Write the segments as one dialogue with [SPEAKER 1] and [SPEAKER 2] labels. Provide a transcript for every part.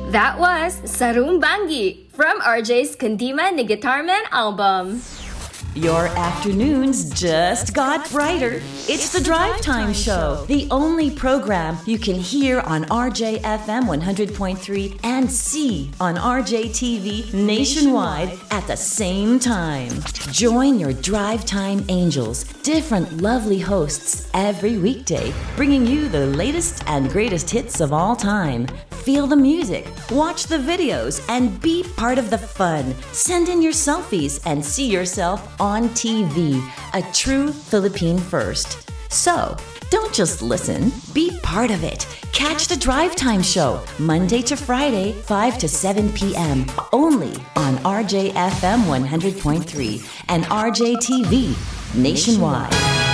[SPEAKER 1] That was Sarung Bangi from RJ's Kandima ni Guitarman album.
[SPEAKER 2] Your afternoons just got brighter. It's the Drive Time Show, the only program you can hear on RJFM 100.3 and see on RJTV nationwide at the same time. Join your Drive Time angels, different lovely hosts every weekday, bringing you the latest and greatest hits of all time. Feel the music, watch the videos, and be part of the fun. Send in your selfies and see yourself on TV, a true Philippine first. So, don't just listen, be part of it. Catch the Drive Time Show, Monday to Friday, 5 to 7 p.m., only on RJFM 100.3 and RJTV nationwide.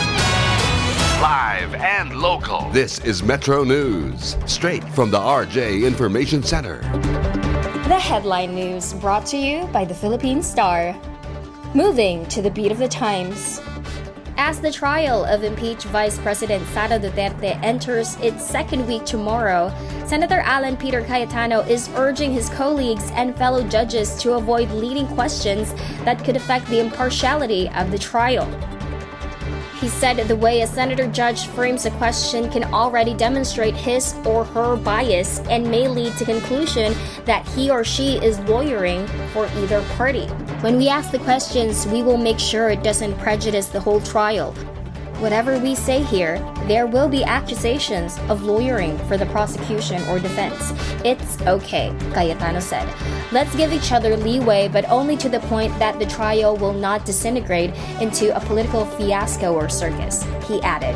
[SPEAKER 3] Live and local. This is Metro News, straight from the RJ Information Center.
[SPEAKER 1] The headline news brought to you by the Philippine Star. Moving to the beat of the times. As the trial of impeached Vice President Sara Duterte enters its second week tomorrow, Senator Alan Peter Cayetano is urging his colleagues and fellow judges to avoid leading questions that could affect the impartiality of the trial. He said the way a senator judge frames a question can already demonstrate his or her bias and may lead to conclusion that he or she is lawyering for either party. When we ask the questions, we will make sure it doesn't prejudice the whole trial. Whatever we say here, there will be accusations of lawyering for the prosecution or defense. It's okay, Cayetano said. Let's give each other leeway, but only to the point that the trial will not disintegrate into a political fiasco or circus, he added.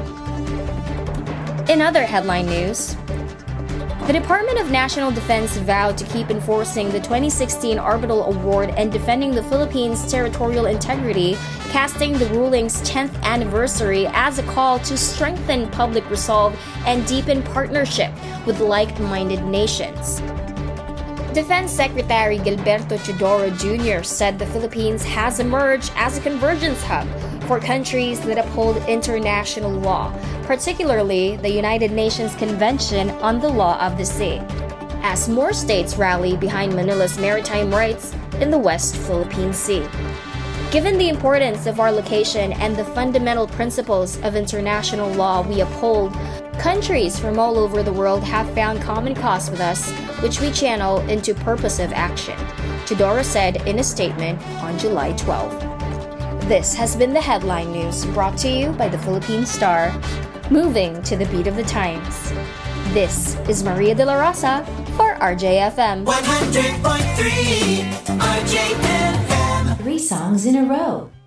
[SPEAKER 1] In other headline news, the Department of National Defense vowed to keep enforcing the 2016 Arbitral Award and defending the Philippines' territorial integrity, casting the ruling's 10th anniversary as a call to strengthen public resolve and deepen partnership with like-minded nations. Defense Secretary Gilberto Teodoro Jr. said the Philippines has emerged as a convergence hub for countries that uphold international law, particularly the United Nations Convention on the Law of the Sea, as more states rally behind Manila's maritime rights in the West Philippine Sea. Given the importance of our location and the fundamental principles of international law we uphold, countries from all over the world have found common cause with us, which we channel into purposive action, Teodoro said in a statement on July 12. This has been the headline news brought to you by the Philippine Star. Moving to the beat of the times. This is Maria De La Rosa for RJFM.
[SPEAKER 4] 100.3 RJFM.
[SPEAKER 2] 3 songs in a row.